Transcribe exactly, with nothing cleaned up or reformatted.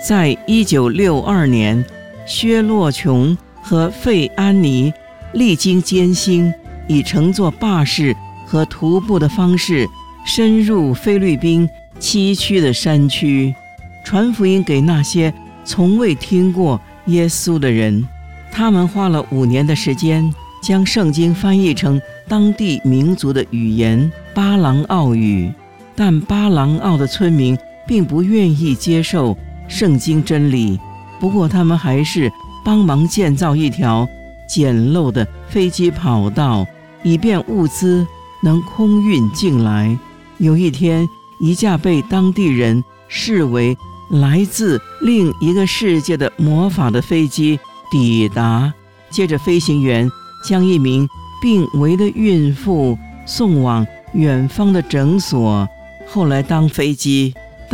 在一九六二年，薛洛琼和费安妮历经艰辛，以乘坐巴士和徒步的方式深入菲律宾崎岖的山区，传福音给那些从未听过耶稣的人。他们花了五年的时间，将圣经翻译成当地民族的语言巴郎奥语，但巴郎奥的村民并不愿意接受圣经真理。不过他们还是帮忙建造一条简陋的飞机跑道，以便物资能空运进来。有一天，一架被当地人视为来自另一个世界的魔法的飞机抵达，接着飞行员将一名病危的孕妇送往远方的诊所。后来当飞机